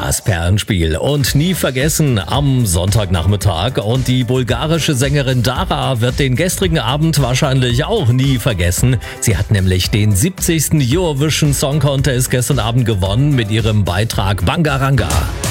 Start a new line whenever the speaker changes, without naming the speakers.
Das Perlenspiel und nie vergessen am Sonntagnachmittag. Und die bulgarische Sängerin Dara wird den gestrigen Abend wahrscheinlich auch nie vergessen. Sie hat nämlich den 70. Eurovision Song Contest gestern Abend gewonnen mit ihrem Beitrag Bangaranga.